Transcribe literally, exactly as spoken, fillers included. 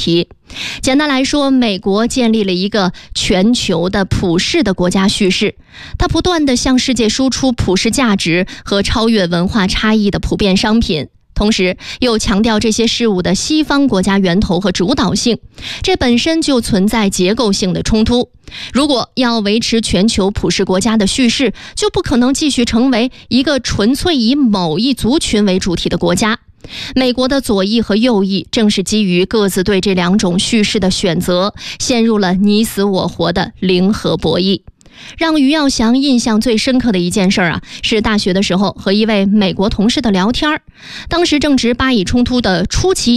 题。简单来说，美国建立了一个全球的普世的国家叙事，它不断地向世界输出普世价值和超越文化差异的普遍商品，同时又强调这些事物的西方国家源头和主导性，这本身就存在结构性的冲突。如果要维持全球普世国家的叙事，就不可能继续成为一个纯粹以某一族群为主体的国家。美国的左翼和右翼正是基于各自对这两种叙事的选择，陷入了你死我活的零和博弈。让于耀祥印象最深刻的一件事啊，是大学的时候和一位美国同事的聊天。当时正值巴以冲突的初期，